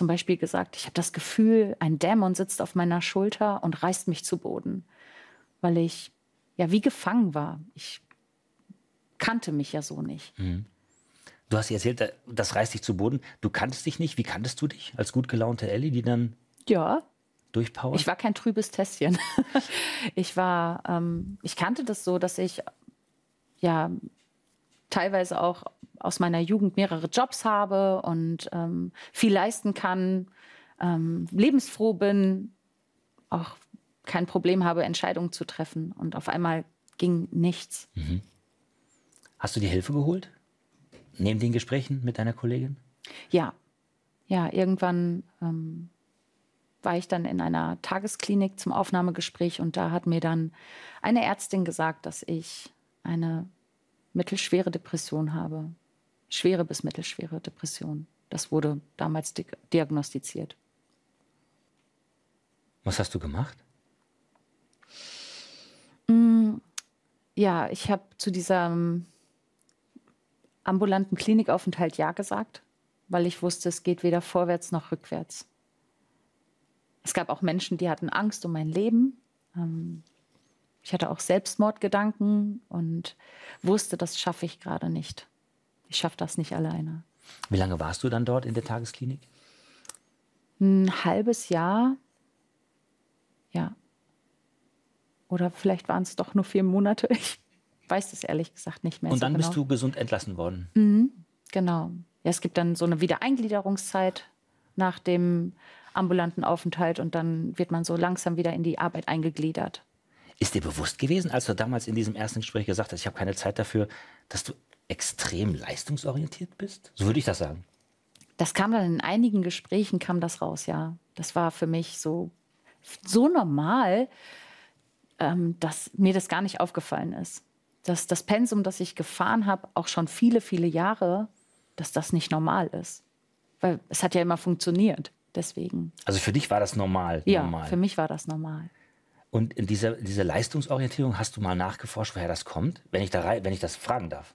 zum Beispiel gesagt, ich habe das Gefühl, ein Dämon sitzt auf meiner Schulter und reißt mich zu Boden, weil ich ja wie gefangen war. Ich kannte mich ja so nicht. Du hast dir erzählt, das reißt dich zu Boden. Du kanntest dich nicht. Wie kanntest du dich als gut gelaunte Elli, die dann Ja, durchpowert? ich war kein trübes Tässchen. Ich kannte das so, dass ich ja teilweise auch aus meiner Jugend mehrere Jobs habe und viel leisten kann, lebensfroh bin, auch kein Problem habe, Entscheidungen zu treffen. Und auf einmal ging nichts. Hast du dir Hilfe geholt? Neben den Gesprächen mit deiner Kollegin? Ja, irgendwann war ich dann in einer Tagesklinik zum Aufnahmegespräch und da hat mir dann eine Ärztin gesagt, dass ich eine mittelschwere Depression habe. Schwere bis mittelschwere Depression. Das wurde damals diagnostiziert. Was hast du gemacht? Ja, ich habe zu diesem ambulanten Klinikaufenthalt ja gesagt, weil ich wusste, es geht weder vorwärts noch rückwärts. Es gab auch Menschen, die hatten Angst um mein Leben. Ich hatte auch Selbstmordgedanken und wusste, das schaffe ich gerade nicht. Ich schaffe das nicht alleine. Wie lange warst du dann dort in der Tagesklinik? Ein halbes Jahr. Ja. Oder vielleicht waren es doch nur 4 Monate. Ich weiß das ehrlich gesagt nicht mehr. Und dann so genau. bist du gesund entlassen worden? Genau. Ja, es gibt dann so eine Wiedereingliederungszeit nach dem ambulanten Aufenthalt und dann wird man so langsam wieder in die Arbeit eingegliedert. Ist dir bewusst gewesen, als du damals in diesem ersten Gespräch gesagt hast, ich habe keine Zeit dafür, dass du extrem leistungsorientiert bist? So würde ich das sagen. Das kam dann in einigen Gesprächen, kam das raus, ja. Das war für mich so normal, dass mir das gar nicht aufgefallen ist. Dass das Pensum, das ich gefahren habe, auch schon viele, viele Jahre, dass das nicht normal ist. Weil es hat ja immer funktioniert, deswegen. Also für dich war das normal? Ja, normal. für mich war das normal. Und in dieser Leistungsorientierung hast du mal nachgeforscht, woher das kommt? Wenn ich das fragen darf.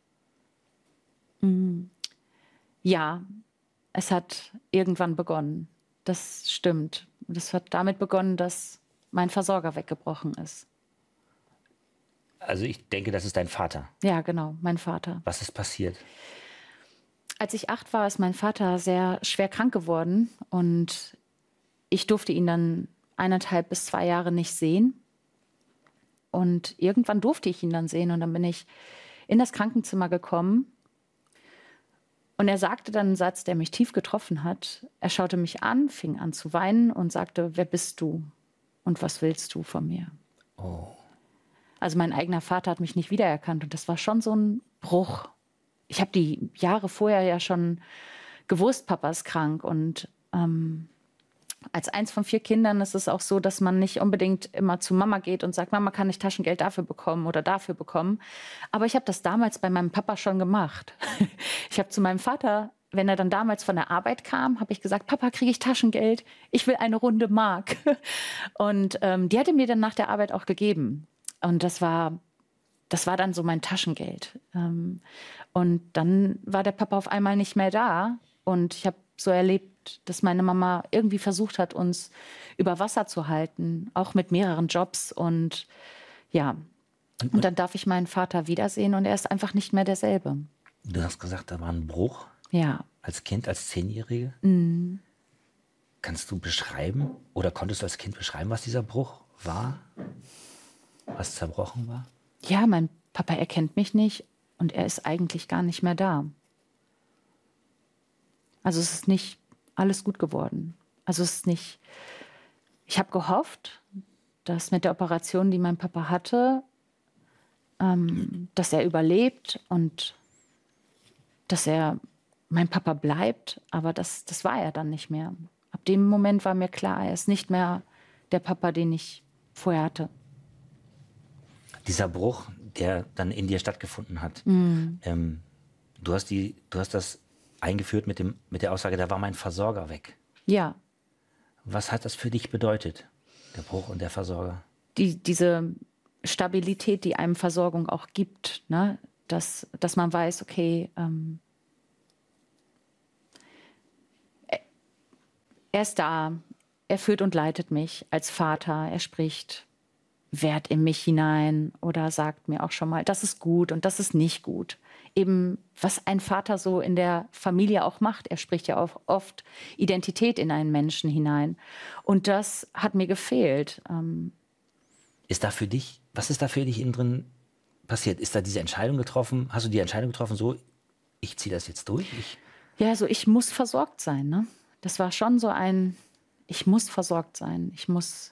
Ja, es hat irgendwann begonnen. Das stimmt. Das hat damit begonnen, dass mein Versorger weggebrochen ist. Also ich denke, das ist dein Vater. Ja, genau, mein Vater. Was ist passiert? Als ich 8 war, ist mein Vater sehr schwer krank geworden und ich durfte ihn dann 1,5 bis 2 Jahre nicht sehen. Und irgendwann durfte ich ihn dann sehen und dann bin ich in das Krankenzimmer gekommen. Und er sagte dann einen Satz, der mich tief getroffen hat. Er schaute mich an, fing an zu weinen und sagte, wer bist du und was willst du von mir? Oh. Also mein eigener Vater hat mich nicht wiedererkannt und das war schon so ein Bruch. Ich habe die Jahre vorher ja schon gewusst, Papa ist krank und als eins von 4 Kindern ist es auch so, dass man nicht unbedingt immer zu Mama geht und sagt, Mama, kann ich Taschengeld dafür bekommen oder dafür bekommen. Aber ich habe das damals bei meinem Papa schon gemacht. Ich habe zu meinem Vater, wenn er dann damals von der Arbeit kam, habe ich gesagt, Papa, kriege ich Taschengeld? Ich will eine runde Mark. Und die hat er mir dann nach der Arbeit auch gegeben. Und das war dann so mein Taschengeld. Und dann war der Papa auf einmal nicht mehr da. Und ich habe so erlebt, dass meine Mama irgendwie versucht hat, uns über Wasser zu halten, auch mit mehreren Jobs. Und ja, und dann darf ich meinen Vater wiedersehen und er ist einfach nicht mehr derselbe. Du hast gesagt, da war ein Bruch. Ja. Als Kind, als 10-Jährige. Kannst du beschreiben oder konntest du als Kind beschreiben, was dieser Bruch war? Was zerbrochen war? Ja, mein Papa erkennt mich nicht und er ist eigentlich gar nicht mehr da. Also es ist nicht alles gut geworden. Also es ist nicht. Ich habe gehofft, dass mit der Operation, die mein Papa hatte, dass er überlebt und dass er mein Papa bleibt. Aber das war er dann nicht mehr. Ab dem Moment war mir klar, er ist nicht mehr der Papa, den ich vorher hatte. Dieser Bruch, der dann in dir stattgefunden hat, du hast das eingeführt mit der Aussage, da war mein Versorger weg. Ja. Was hat das für dich bedeutet, der Bruch und der Versorger? Diese Stabilität, die einem Versorgung auch gibt, ne? Dass man weiß, okay, Er ist da. Er führt und leitet mich als Vater. Er spricht Wert in mich hinein oder sagt mir auch schon mal, das ist gut und das ist nicht gut. Eben, was ein Vater so in der Familie auch macht. Er spricht ja auch oft Identität in einen Menschen hinein. Und das hat mir gefehlt. Was ist da für dich innen drin passiert? Ist da diese Entscheidung getroffen? Hast du die Entscheidung getroffen, so, ich ziehe das jetzt durch? Ja, also ich muss versorgt sein. Ne? Das war schon so ich muss versorgt sein. Ich muss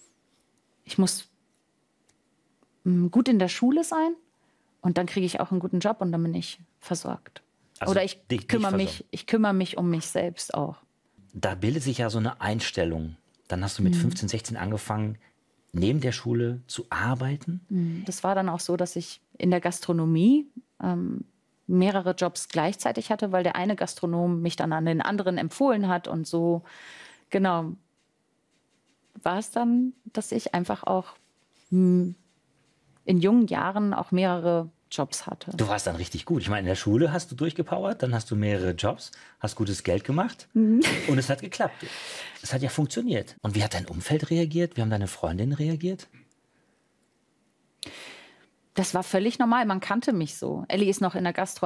gut in der Schule sein und dann kriege ich auch einen guten Job und dann bin ich versorgt. Also oder ich kümmere mich um mich selbst auch. Da bildet sich ja so eine Einstellung. Dann hast du mit 15, 16 angefangen, neben der Schule zu arbeiten. Das war dann auch so, dass ich in der Gastronomie mehrere Jobs gleichzeitig hatte, weil der eine Gastronom mich dann an den anderen empfohlen hat. Und so, genau, war es dann, dass ich einfach auch in jungen Jahren auch mehrere Jobs hatte. Du warst dann richtig gut. Ich meine, in der Schule hast du durchgepowert, dann hast du mehrere Jobs, hast gutes Geld gemacht und es hat geklappt. Es hat ja funktioniert. Und wie hat dein Umfeld reagiert? Wie haben deine Freundinnen reagiert? Das war völlig normal. Man kannte mich so. Elli ist noch in der Gastro